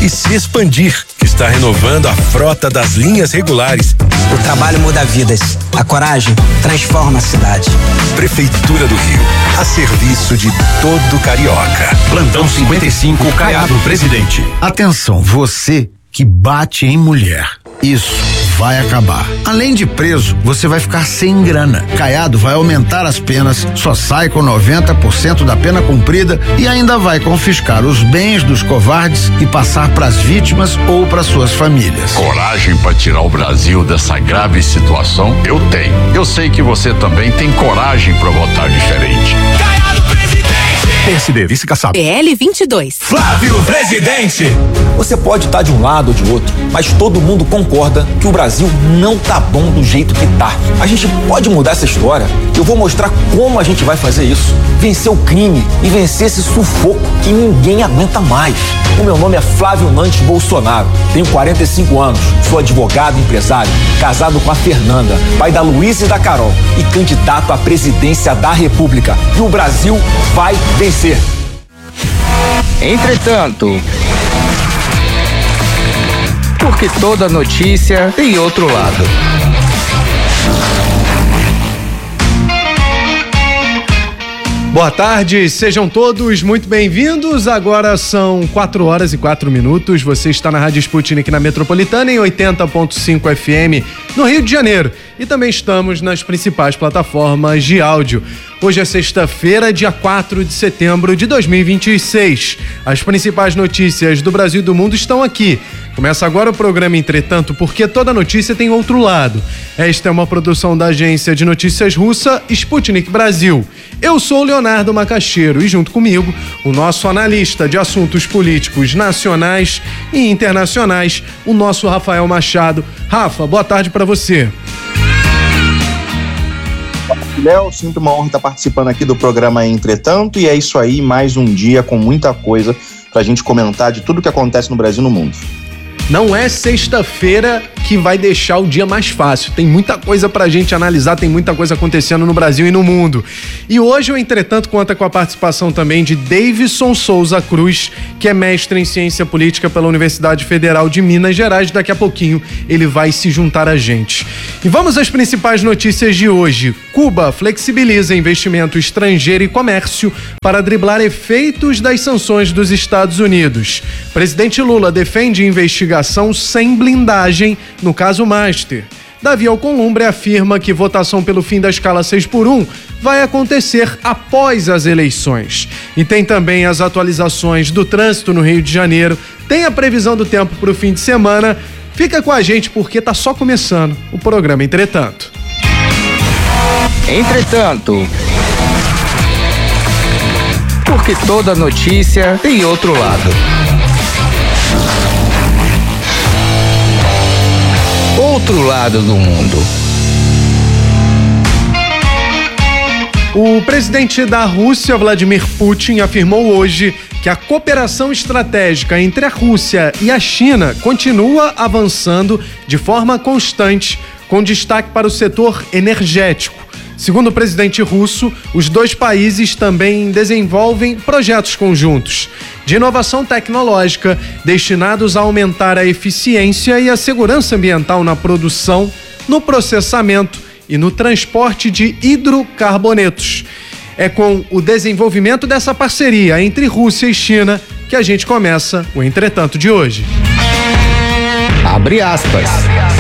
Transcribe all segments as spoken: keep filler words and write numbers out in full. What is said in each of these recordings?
e se expandir, que está renovando a frota das linhas regulares. O trabalho muda vidas. A coragem transforma a cidade. Prefeitura do Rio, a serviço de todo carioca. Plantão cinquenta e cinco, Caiado, presidente. Atenção, você que bate em mulher. Isso vai acabar. Além de preso, você vai ficar sem grana. Caiado vai aumentar as penas, só sai com noventa por cento da pena cumprida e ainda vai confiscar os bens dos covardes e passar para as vítimas ou para suas famílias. Coragem para tirar o Brasil dessa grave situação? Eu tenho. Eu sei que você também tem coragem para votar diferente. Caiado, presidente! P S D, vice-caçado. P L vinte e dois. Flávio, presidente! Você pode estar de um lado ou de outro, mas todo mundo concorda que o Brasil não tá bom do jeito que tá. A gente pode mudar essa história. Eu vou mostrar como a gente vai fazer isso. Vencer o crime e vencer esse sufoco que ninguém aguenta mais. O meu nome é Flávio Nantes Bolsonaro. Tenho quarenta e cinco anos, sou advogado e empresário, casado com a Fernanda, pai da Luísa e da Carol e candidato à presidência da República. E o Brasil vai vencer. Entretanto, porque toda notícia tem outro lado. Boa tarde, sejam todos muito bem-vindos. Agora são quatro horas e quatro minutos. Você está na Rádio Sputnik na Metropolitana em oitenta ponto cinco F M no Rio de Janeiro. E também estamos nas principais plataformas de áudio. Hoje é sexta-feira, dia quatro de setembro de dois mil e vinte e seis. As principais notícias do Brasil e do mundo estão aqui. Começa agora o programa Entretanto, porque toda notícia tem outro lado. Esta é uma produção da agência de notícias russa Sputnik Brasil. Eu sou o Leonardo Macaxeiro e junto comigo, o nosso analista de assuntos políticos nacionais e internacionais, o nosso Rafael Machado. Rafa, boa tarde para você. Léo, sinto uma honra estar participando aqui do programa Entretanto, e é isso aí, mais um dia com muita coisa pra gente comentar de tudo que acontece no Brasil e no mundo. Não é sexta-feira que vai deixar o dia mais fácil. Tem muita coisa pra gente analisar, tem muita coisa acontecendo no Brasil e no mundo. E hoje o Entretanto conta com a participação também de Davidson Souza Cruz, que é mestre em ciência política pela Universidade Federal de Minas Gerais. Daqui a pouquinho ele vai se juntar a gente. E vamos às principais notícias de hoje. Cuba flexibiliza investimento estrangeiro e comércio para driblar efeitos das sanções dos Estados Unidos. Presidente Lula defende investigação sem blindagem no caso Master. Davi Alcolumbre afirma que votação pelo fim da escala seis por um vai acontecer após as eleições. E tem também as atualizações do trânsito no Rio de Janeiro, tem a previsão do tempo para o fim de semana. Fica com a gente porque tá só começando o programa Entretanto. Entretanto, porque toda notícia tem outro lado. Outro lado do mundo. O presidente da Rússia, Vladimir Putin, afirmou hoje que a cooperação estratégica entre a Rússia e a China continua avançando de forma constante, com destaque para o setor energético. Segundo o presidente russo, os dois países também desenvolvem projetos conjuntos de inovação tecnológica destinados a aumentar a eficiência e a segurança ambiental na produção, no processamento e no transporte de hidrocarbonetos. É com o desenvolvimento dessa parceria entre Rússia e China que a gente começa o Entretanto de hoje. Abre aspas.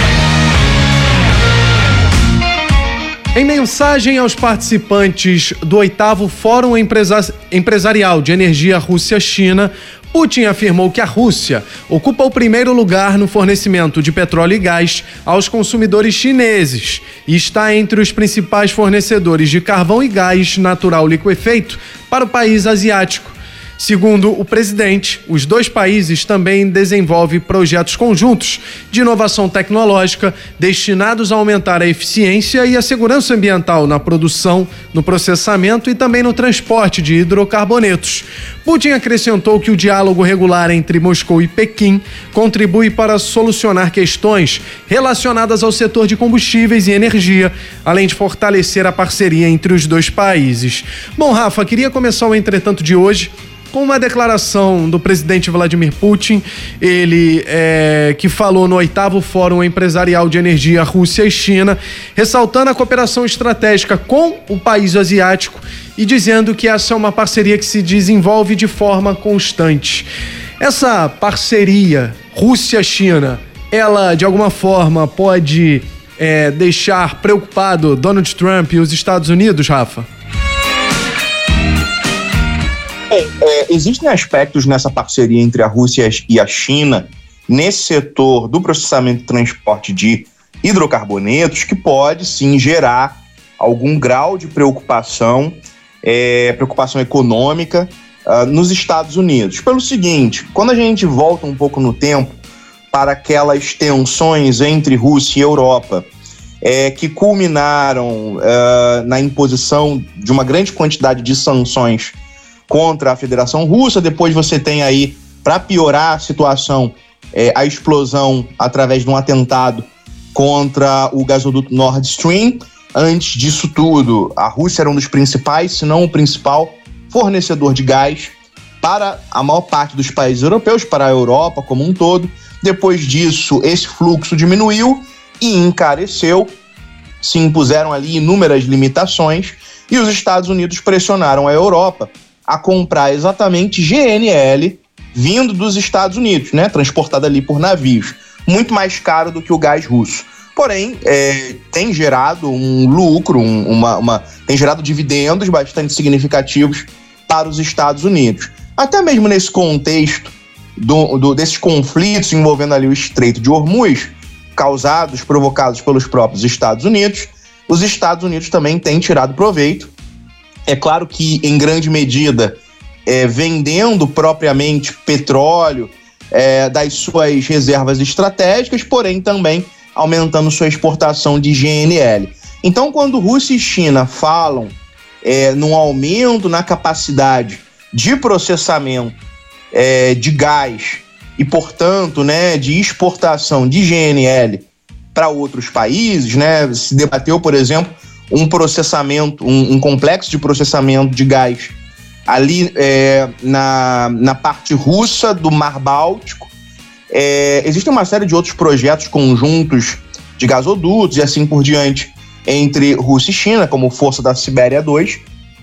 Em mensagem aos participantes do oitavo Fórum Empresa- Empresarial de Energia Rússia-China, Putin afirmou que a Rússia ocupa o primeiro lugar no fornecimento de petróleo e gás aos consumidores chineses e está entre os principais fornecedores de carvão e gás natural liquefeito para o país asiático. Segundo o presidente, os dois países também desenvolvem projetos conjuntos de inovação tecnológica destinados a aumentar a eficiência e a segurança ambiental na produção, no processamento e também no transporte de hidrocarbonetos. Putin acrescentou que o diálogo regular entre Moscou e Pequim contribui para solucionar questões relacionadas ao setor de combustíveis e energia, além de fortalecer a parceria entre os dois países. Bom, Rafa, queria começar o Entretanto de hoje com uma declaração do presidente Vladimir Putin, ele é, que falou no oitavo Fórum Empresarial de Energia Rússia e China, ressaltando a cooperação estratégica com o país asiático e dizendo que essa é uma parceria que se desenvolve de forma constante. Essa parceria Rússia-China, ela de alguma forma pode é, deixar preocupado Donald Trump e os Estados Unidos, Rafa? Bem, é, existem aspectos nessa parceria entre a Rússia e a China, nesse setor do processamento e transporte de hidrocarbonetos, que pode sim gerar algum grau de preocupação, é, preocupação econômica uh, nos Estados Unidos. Pelo seguinte, quando a gente volta um pouco no tempo para aquelas tensões entre Rússia e Europa, é, que culminaram uh, na imposição de uma grande quantidade de sanções contra a Federação Russa. Depois você tem aí, para piorar a situação, é, a explosão através de um atentado contra o gasoduto Nord Stream. Antes disso tudo, a Rússia era um dos principais, se não o principal, fornecedor de gás para a maior parte dos países europeus, para a Europa como um todo. Depois disso, esse fluxo diminuiu e encareceu, se impuseram ali inúmeras limitações e os Estados Unidos pressionaram a Europa a comprar exatamente G N L vindo dos Estados Unidos, né, transportado ali por navios, muito mais caro do que o gás russo. Porém, é, tem gerado um lucro, um, uma, uma, tem gerado dividendos bastante significativos para os Estados Unidos. Até mesmo nesse contexto do, do, desses conflitos envolvendo ali o Estreito de Hormuz, causados, provocados pelos próprios Estados Unidos, os Estados Unidos também têm tirado proveito. É claro que, em grande medida, é, vendendo propriamente petróleo é, das suas reservas estratégicas, porém também aumentando sua exportação de G N L. Então, quando Rússia e China falam é, num aumento na capacidade de processamento é, de gás e, portanto, né, de exportação de G N L para outros países, né, se debateu, por exemplo, um processamento, um, um complexo de processamento de gás ali é, na, na parte russa do Mar Báltico. É, existe uma série de outros projetos conjuntos de gasodutos e assim por diante entre Rússia e China, como Força da Sibéria dois,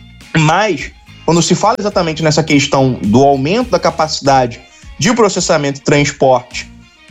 mas quando se fala exatamente nessa questão do aumento da capacidade de processamento e transporte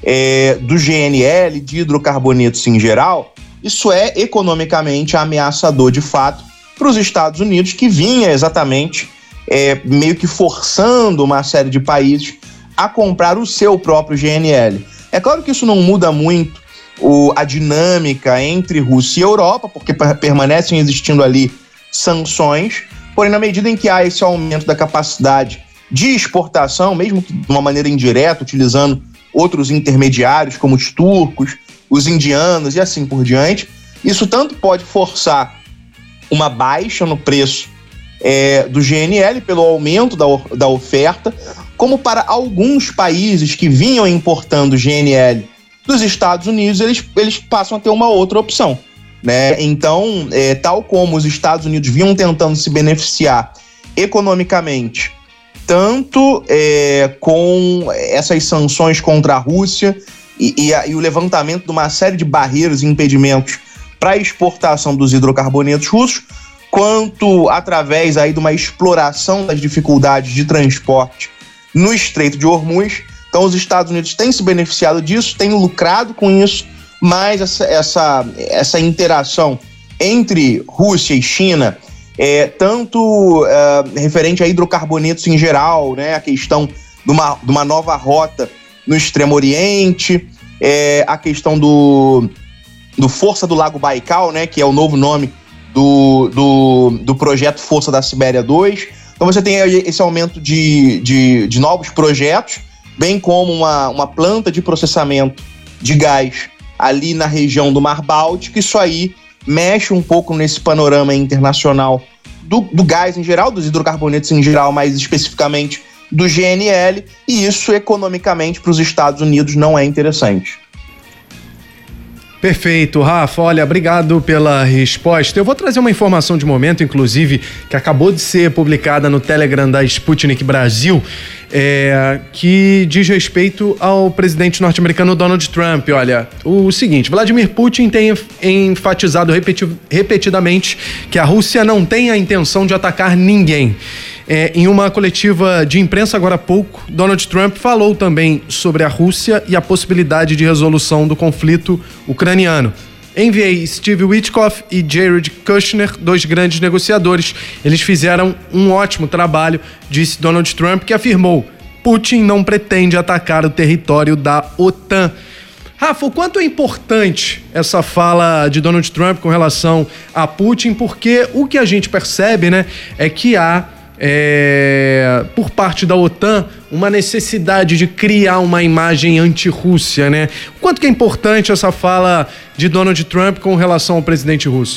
é, do G N L, de hidrocarbonetos em geral, isso é economicamente ameaçador de fato para os Estados Unidos, que vinha exatamente é, meio que forçando uma série de países a comprar o seu próprio G N L. É claro que isso não muda muito o, a dinâmica entre Rússia e Europa, porque permanecem existindo ali sanções, porém na medida em que há esse aumento da capacidade de exportação, mesmo que de uma maneira indireta, utilizando outros intermediários como os turcos, os indianos e assim por diante, isso tanto pode forçar uma baixa no preço é, do G N L pelo aumento da, da oferta, como para alguns países que vinham importando G N L dos Estados Unidos, eles, eles passam a ter uma outra opção, né? Então, é, tal como os Estados Unidos vinham tentando se beneficiar economicamente, tanto é, com essas sanções contra a Rússia e, e, a, e o levantamento de uma série de barreiras e impedimentos para a exportação dos hidrocarbonetos russos, quanto através aí de uma exploração das dificuldades de transporte no Estreito de Hormuz. Então os Estados Unidos têm se beneficiado disso, têm lucrado com isso, mas essa, essa, essa interação entre Rússia e China, é, tanto é, referente a hidrocarbonetos em geral, né, a questão de uma, de uma nova rota no Extremo Oriente, é, a questão do, do Força do Lago Baikal, né, que é o novo nome do, do, do projeto Força da Sibéria dois. Então você tem esse aumento de, de, de novos projetos, bem como uma, uma planta de processamento de gás ali na região do Mar Báltico. Isso aí mexe um pouco nesse panorama internacional do, do gás em geral, dos hidrocarbonetos em geral, mais especificamente do G N L, e isso economicamente para os Estados Unidos não é interessante. Perfeito, Rafa. Olha, obrigado pela resposta. Eu vou trazer uma informação de momento, inclusive, que acabou de ser publicada no Telegram da Sputnik Brasil, é, que diz respeito ao presidente norte-americano Donald Trump. Olha, o seguinte, Vladimir Putin tem enfatizado repeti- repetidamente que a Rússia não tem a intenção de atacar ninguém. É, em uma coletiva de imprensa agora há pouco, Donald Trump falou também sobre a Rússia e a possibilidade de resolução do conflito ucraniano. Enviei Steve Witkoff e Jared Kushner, dois grandes negociadores. Eles fizeram um ótimo trabalho, disse Donald Trump, que afirmou: Putin não pretende atacar o território da OTAN. Rafa, o quanto é importante essa fala de Donald Trump com relação a Putin? Porque o que a gente percebe, né, é que há É, por parte da OTAN, uma necessidade de criar uma imagem anti-Rússia, né? Quanto que é importante essa fala de Donald Trump com relação ao presidente russo?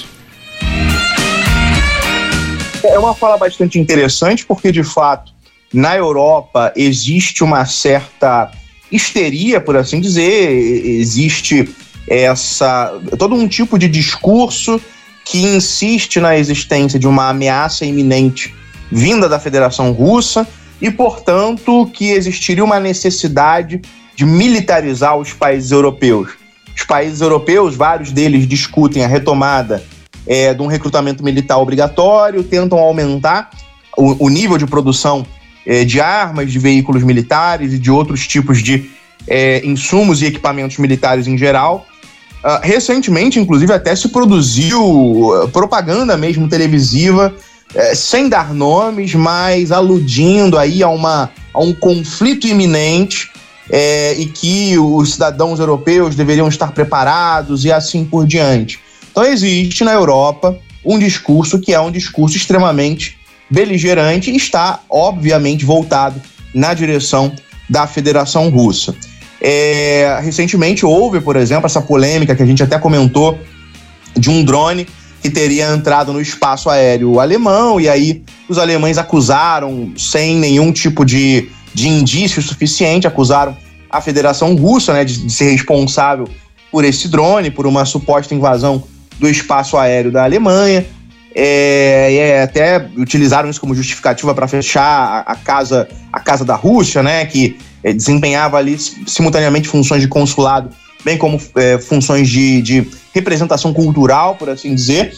É uma fala bastante interessante porque, de fato, na Europa existe uma certa histeria, por assim dizer, existe essa, todo um tipo de discurso que insiste na existência de uma ameaça iminente vinda da Federação Russa e, portanto, que existiria uma necessidade de militarizar os países europeus. Os países europeus, vários deles discutem a retomada é, de um recrutamento militar obrigatório, tentam aumentar o, o nível de produção é, de armas, de veículos militares e de outros tipos de é, insumos e equipamentos militares em geral. Uh, recentemente, inclusive, até se produziu uh, propaganda mesmo televisiva, É, sem dar nomes, mas aludindo aí a, uma, a um conflito iminente é, e que os cidadãos europeus deveriam estar preparados e assim por diante. Então existe na Europa um discurso que é um discurso extremamente beligerante e está, obviamente, voltado na direção da Federação Russa. É, recentemente houve, por exemplo, essa polêmica que a gente até comentou de um drone que teria entrado no espaço aéreo alemão, e aí os alemães acusaram, sem nenhum tipo de, de indício suficiente, acusaram a Federação Russa, né, de, de ser responsável por esse drone, por uma suposta invasão do espaço aéreo da Alemanha, é, e até utilizaram isso como justificativa para fechar a, a, casa, a casa da Rússia, né, que é, desempenhava ali simultaneamente funções de consulado, bem como é, funções de, de representação cultural, por assim dizer,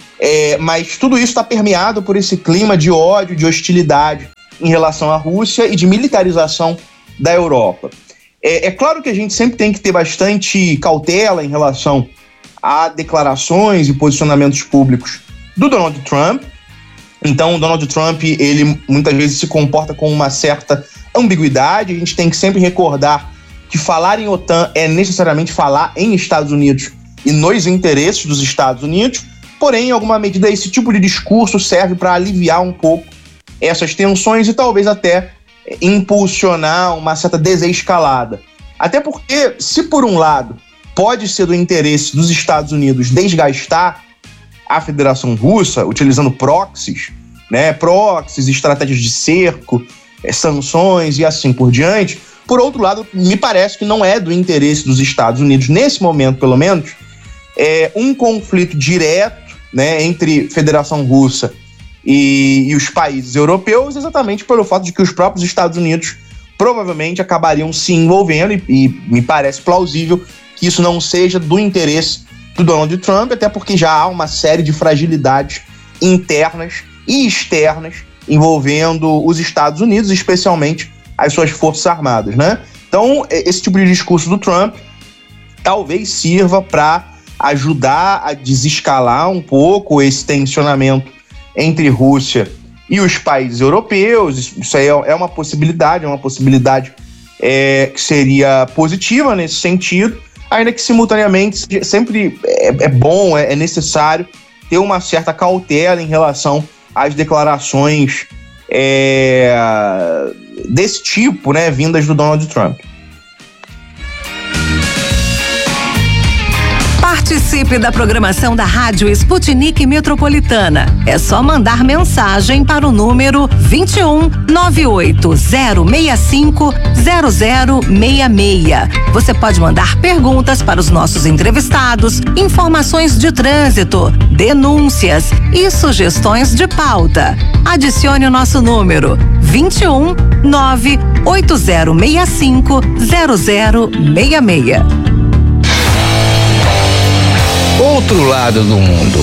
é, mas tudo isso está permeado por esse clima de ódio, de hostilidade em relação à Rússia e de militarização da Europa. É, é claro que a gente sempre tem que ter bastante cautela em relação a declarações e posicionamentos públicos do Donald Trump. Então, o Donald Trump, ele muitas vezes se comporta com uma certa ambiguidade. A gente tem que sempre recordar que falar em OTAN é necessariamente falar em Estados Unidos e nos interesses dos Estados Unidos, porém, em alguma medida, esse tipo de discurso serve para aliviar um pouco essas tensões e talvez até impulsionar uma certa desescalada. Até porque, se por um lado pode ser do interesse dos Estados Unidos desgastar a Federação Russa, utilizando proxies, né, proxies, estratégias de cerco, é, sanções e assim por diante. Por outro lado, me parece que não é do interesse dos Estados Unidos, nesse momento pelo menos, é um conflito direto, né, entre Federação Russa e, e os países europeus, exatamente pelo fato de que os próprios Estados Unidos provavelmente acabariam se envolvendo e, e me parece plausível que isso não seja do interesse do Donald Trump, até porque já há uma série de fragilidades internas e externas envolvendo os Estados Unidos, especialmente as suas forças armadas, né? Então, esse tipo de discurso do Trump talvez sirva para ajudar a desescalar um pouco esse tensionamento entre Rússia e os países europeus. Isso aí é uma possibilidade, é uma possibilidade é, que seria positiva nesse sentido, ainda que simultaneamente sempre é, é bom, é, é necessário ter uma certa cautela em relação às declarações é, desse tipo, né, vindas do Donald Trump. Participe da programação da Rádio Sputnik Metropolitana. É só mandar mensagem para o número vinte e um, nove oito zero seis cinco, zero zero seis seis. Você pode mandar perguntas para os nossos entrevistados, informações de trânsito, denúncias e sugestões de pauta. Adicione o nosso número vinte e um, nove oito zero seis cinco, zero zero seis seis. Outro lado do mundo.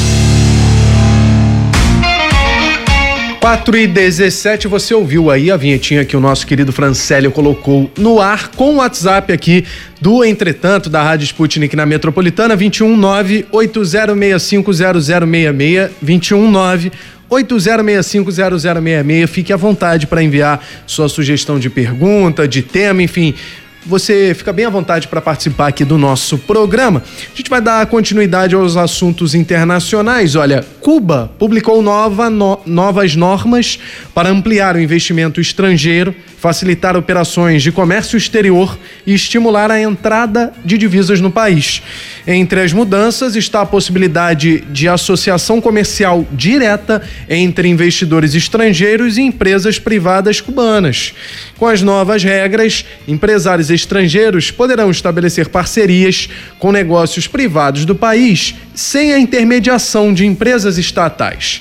quatro e dezessete, você ouviu aí a vinhetinha que o nosso querido Francélio colocou no ar com o WhatsApp aqui do Entretanto, da Rádio Sputnik na Metropolitana, vinte e um, nove oito zero seis cinco, zero zero seis seis, vinte e um, nove oito zero seis cinco, zero zero seis seis. Fique à vontade para enviar sua sugestão de pergunta, de tema, enfim. Você fica bem à vontade para participar aqui do nosso programa. A gente vai dar continuidade aos assuntos internacionais. Olha, Cuba publicou nova, no, novas normas para ampliar o investimento estrangeiro, facilitar operações de comércio exterior e estimular a entrada de divisas no país. Entre as mudanças está a possibilidade de associação comercial direta entre investidores estrangeiros e empresas privadas cubanas. Com as novas regras, empresários estrangeiros poderão estabelecer parcerias com negócios privados do país sem a intermediação de empresas estatais.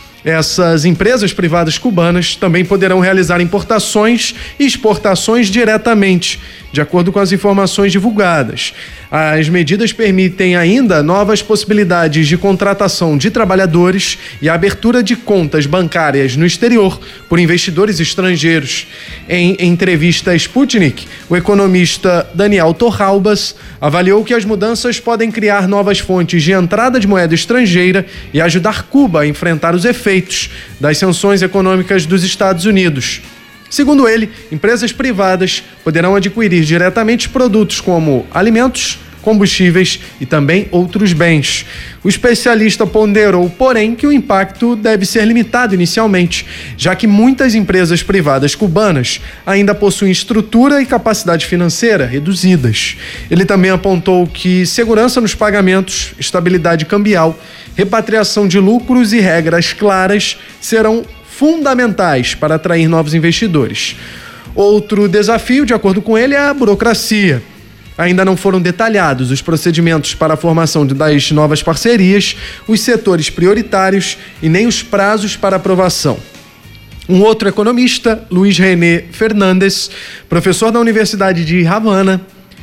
Essas empresas privadas cubanas também poderão realizar importações e exportações diretamente, de acordo com as informações divulgadas. As medidas permitem ainda novas possibilidades de contratação de trabalhadores e a abertura de contas bancárias no exterior por investidores estrangeiros. Em entrevista à Sputnik, o economista Daniel Torralbas avaliou que as mudanças podem criar novas fontes de entrada de moeda estrangeira e ajudar Cuba a enfrentar os efeitos das sanções econômicas dos Estados Unidos. Segundo ele, empresas privadas poderão adquirir diretamente produtos como alimentos, combustíveis e também outros bens. O especialista ponderou, porém, que o impacto deve ser limitado inicialmente, já que muitas empresas privadas cubanas ainda possuem estrutura e capacidade financeira reduzidas. Ele também apontou que segurança nos pagamentos, estabilidade cambial, repatriação de lucros e regras claras serão fundamentais para atrair novos investidores. Outro desafio, de acordo com ele, é a burocracia. Ainda não foram detalhados os procedimentos para a formação das novas parcerias, os setores prioritários e nem os prazos para aprovação. Um outro economista, Luiz René Fernandes, professor da Universidade de Havana,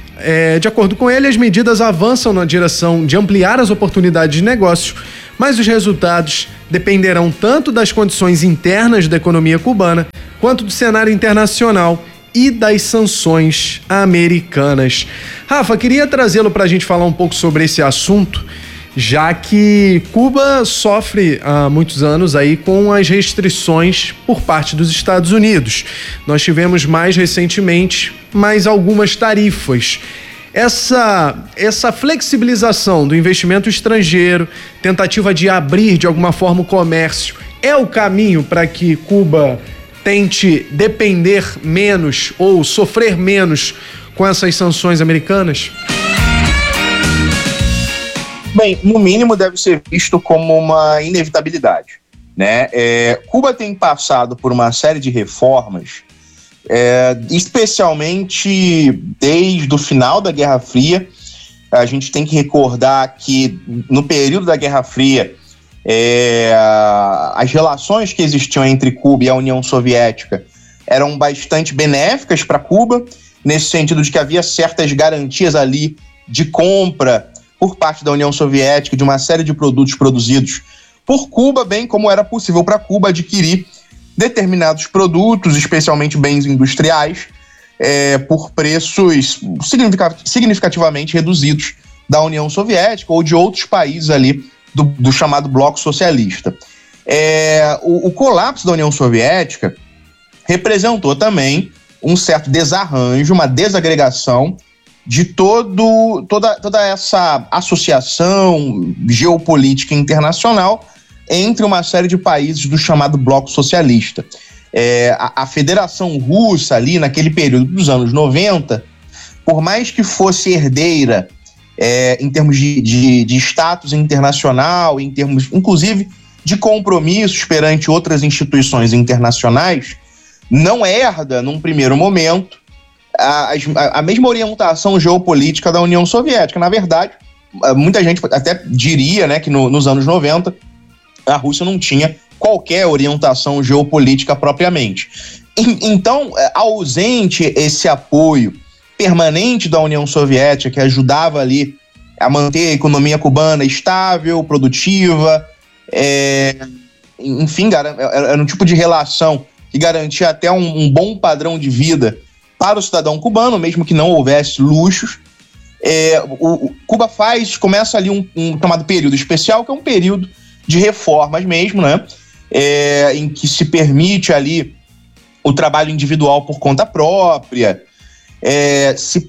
é, de acordo com ele, as medidas avançam na direção de ampliar as oportunidades de negócio, mas os resultados dependerão tanto das condições internas da economia cubana, quanto do cenário internacional e das sanções americanas. Rafa, queria trazê-lo para a gente falar um pouco sobre esse assunto, já que Cuba sofre há muitos anos aí com as restrições por parte dos Estados Unidos. Nós tivemos mais recentemente mais algumas tarifas. Essa, essa flexibilização do investimento estrangeiro, tentativa de abrir de alguma forma o comércio, é o caminho para que Cuba tente depender menos ou sofrer menos com essas sanções americanas? Bem, no mínimo deve ser visto como uma inevitabilidade, né? É, Cuba tem passado por uma série de reformas, é, especialmente desde o final da Guerra Fria. A gente tem que recordar que no período da Guerra Fria, É, as relações que existiam entre Cuba e a União Soviética eram bastante benéficas para Cuba, nesse sentido de que havia certas garantias ali de compra por parte da União Soviética de uma série de produtos produzidos por Cuba, bem como era possível para Cuba adquirir determinados produtos, especialmente bens industriais, é, por preços significativamente reduzidos da União Soviética ou de outros países ali Do, do chamado bloco socialista. É, o, o colapso da União Soviética representou também um certo desarranjo, uma desagregação de todo, toda, toda essa associação geopolítica internacional entre uma série de países do chamado bloco socialista. É, a, a Federação Russa ali naquele período dos anos noventa, por mais que fosse herdeira é, em termos de, de, de status internacional, em termos, inclusive, de compromissos perante outras instituições internacionais, não herda, num primeiro momento, a, a, a mesma orientação geopolítica da União Soviética. Na verdade, muita gente até diria, né, que no, nos anos noventa a Rússia não tinha qualquer orientação geopolítica propriamente. E, então, ausente esse apoio permanente da União Soviética, que ajudava ali a manter a economia cubana estável, produtiva, é, enfim, era um tipo de relação que garantia até um, um bom padrão de vida para o cidadão cubano, mesmo que não houvesse luxos. É, o, o Cuba faz, começa ali um, um chamado período especial, que é um período de reformas mesmo, né? É, em que se permite ali o trabalho individual por conta própria, é, se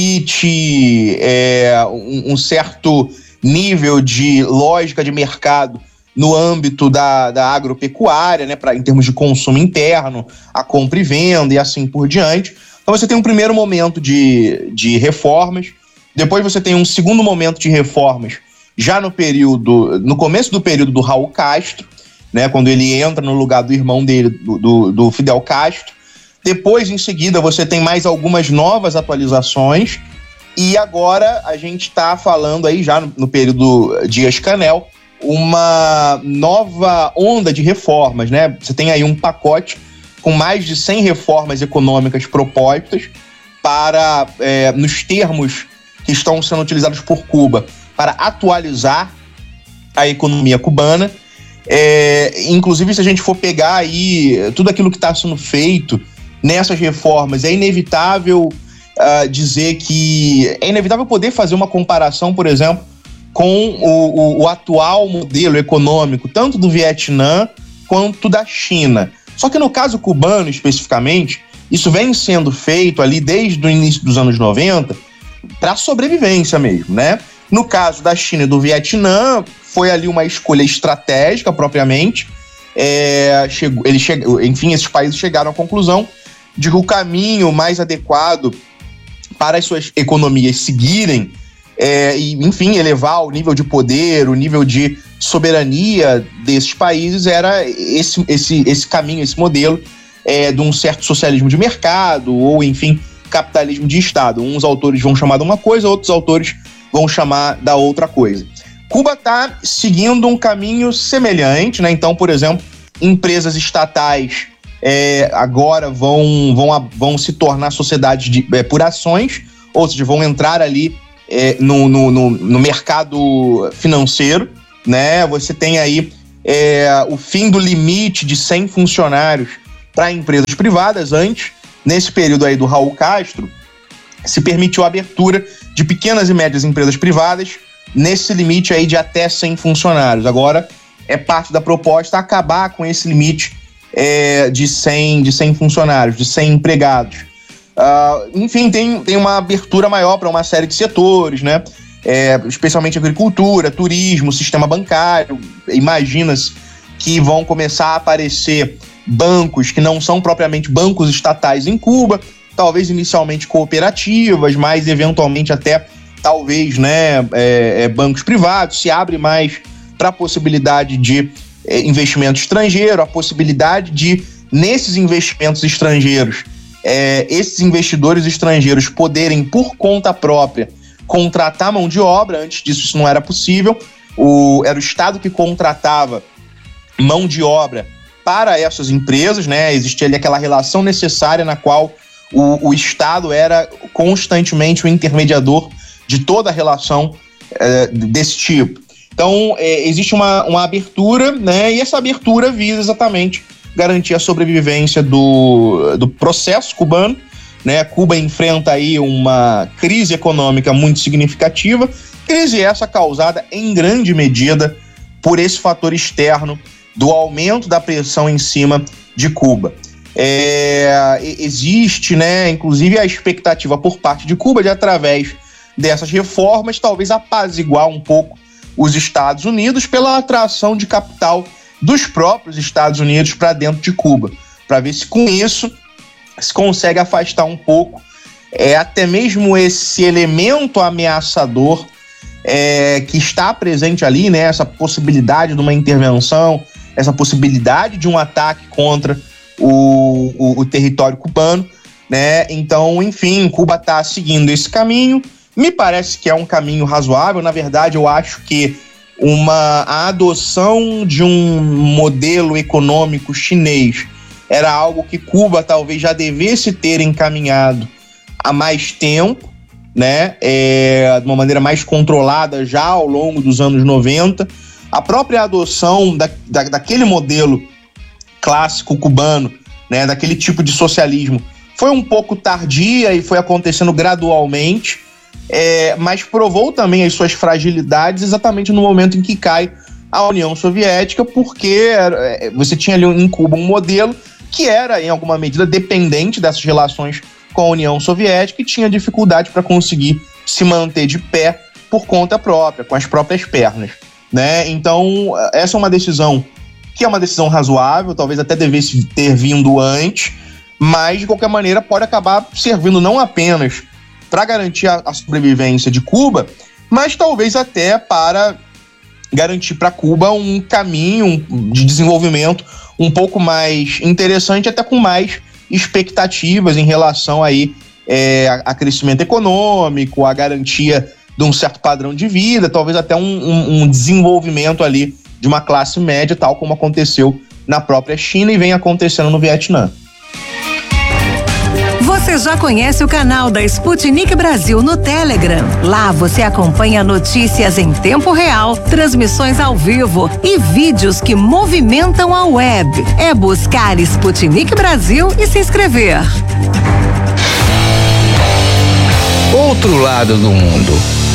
permite é, um, um certo nível de lógica de mercado no âmbito da, da agropecuária, né, pra, em termos de consumo interno, a compra e venda e assim por diante. Então você tem um primeiro momento de, de reformas, depois você tem um segundo momento de reformas já no período, no começo do período do Raul Castro, né, quando ele entra no lugar do irmão dele, do, do, do Fidel Castro. Depois, em seguida, você tem mais algumas novas atualizações, e agora a gente está falando aí já no, no período Dias-Canel, uma nova onda de reformas, né? Você tem aí um pacote com mais de cem reformas econômicas propostas para, é, nos termos que estão sendo utilizados por Cuba, para atualizar a economia cubana. É, inclusive, se a gente for pegar aí tudo aquilo que está sendo feito nessas reformas, é inevitável uh, dizer que... É inevitável poder fazer uma comparação, por exemplo, com o, o, o atual modelo econômico, tanto do Vietnã quanto da China. Só que no caso cubano, especificamente, isso vem sendo feito ali desde o início dos anos noventa para sobrevivência mesmo, né? No caso da China e do Vietnã, foi ali uma escolha estratégica propriamente. É, chegou, ele che... Enfim, esses países chegaram à conclusão de que o caminho mais adequado para as suas economias seguirem É, e, enfim, elevar o nível de poder, o nível de soberania desses países era esse, esse, esse caminho, esse modelo é, de um certo socialismo de mercado ou, enfim, capitalismo de Estado. Uns autores vão chamar de uma coisa, outros autores vão chamar da outra coisa. Cuba está seguindo um caminho semelhante, né? Então, por exemplo, empresas estatais é, agora vão, vão, vão se tornar sociedades de, é, por ações, ou seja, vão entrar ali É, no, no, no, no mercado financeiro, né? Você tem aí é, o fim do limite de cem funcionários para empresas privadas. Antes, nesse período aí do Raul Castro, se permitiu a abertura de pequenas e médias empresas privadas nesse limite aí de até cem funcionários. Agora, é parte da proposta acabar com esse limite é, de, cem, de cem funcionários, de cem empregados. Uh, enfim, tem, tem uma abertura maior para uma série de setores, né? É, especialmente agricultura, turismo, sistema bancário. Imagina-se que vão começar a aparecer bancos que não são propriamente bancos estatais em Cuba, talvez inicialmente cooperativas, mas eventualmente até talvez, né, é, é, bancos privados. Se abre mais para a possibilidade de é, investimento estrangeiro, a possibilidade de, nesses investimentos estrangeiros, É, esses investidores estrangeiros poderem, por conta própria, contratar mão de obra. Antes disso, isso não era possível. O, era o Estado que contratava mão de obra para essas empresas, né? Existia ali aquela relação necessária na qual o, o Estado era constantemente o intermediador de toda a relação é, desse tipo. Então, é, existe uma, uma abertura, né? E essa abertura visa exatamente garantir a sobrevivência do, do processo cubano, né? Cuba enfrenta aí uma crise econômica muito significativa, crise essa causada em grande medida por esse fator externo do aumento da pressão em cima de Cuba. É, existe, né, inclusive a expectativa por parte de Cuba de, através dessas reformas, talvez apaziguar um pouco os Estados Unidos pela atração de capital dos próprios Estados Unidos para dentro de Cuba, para ver se com isso se consegue afastar um pouco é, até mesmo esse elemento ameaçador é, que está presente ali, né? Essa possibilidade de uma intervenção, essa possibilidade de um ataque contra o, o, o território cubano, né? Então, enfim, Cuba está seguindo esse caminho. Me parece que é um caminho razoável. Na verdade, eu acho que uma, a adoção de um modelo econômico chinês era algo que Cuba talvez já devesse ter encaminhado há mais tempo, né? É, de uma maneira mais controlada já ao longo dos anos noventa. A própria adoção da, da, daquele modelo clássico cubano, né? Daquele tipo de socialismo, foi um pouco tardia e foi acontecendo gradualmente. É, mas provou também as suas fragilidades exatamente no momento em que cai a União Soviética, porque é, você tinha ali em Cuba um modelo que era, em alguma medida, dependente dessas relações com a União Soviética e tinha dificuldade para conseguir se manter de pé por conta própria, com as próprias pernas, né? Então, essa é uma decisão que é uma decisão razoável, talvez até devesse ter vindo antes, mas, de qualquer maneira, pode acabar servindo não apenas para garantir a, a sobrevivência de Cuba, mas talvez até para garantir para Cuba um caminho de desenvolvimento um pouco mais interessante, até com mais expectativas em relação aí, é, a, a crescimento econômico, a garantia de um certo padrão de vida, talvez até um, um, um desenvolvimento ali de uma classe média, tal como aconteceu na própria China e vem acontecendo no Vietnã. Você já conhece o canal da Sputnik Brasil no Telegram? Lá você acompanha notícias em tempo real, transmissões ao vivo e vídeos que movimentam a web. É buscar Sputnik Brasil e se inscrever. Outro lado do mundo.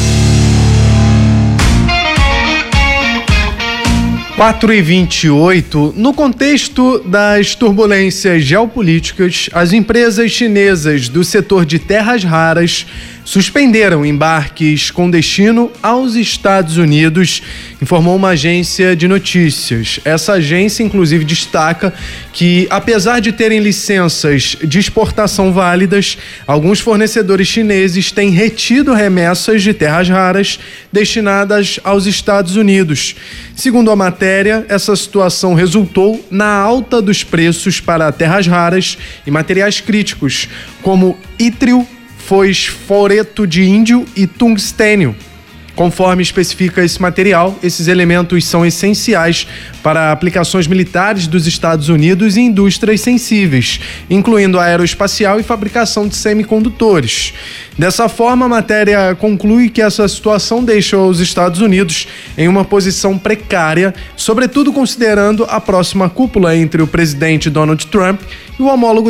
quatro e vinte e oito, no contexto das turbulências geopolíticas, as empresas chinesas do setor de terras raras suspenderam embarques com destino aos Estados Unidos, informou uma agência de notícias. Essa agência, inclusive, destaca que, apesar de terem licenças de exportação válidas, alguns fornecedores chineses têm retido remessas de terras raras destinadas aos Estados Unidos. Segundo a matéria, essa situação resultou na alta dos preços para terras raras e materiais críticos, como ítrio, fosforeto de índio e tungstênio. Conforme especifica esse material, esses elementos são essenciais para aplicações militares dos Estados Unidos e indústrias sensíveis, incluindo a aeroespacial e fabricação de semicondutores. Dessa forma, a matéria conclui que essa situação deixa os Estados Unidos em uma posição precária, sobretudo considerando a próxima cúpula entre o presidente Donald Trump e o homólogo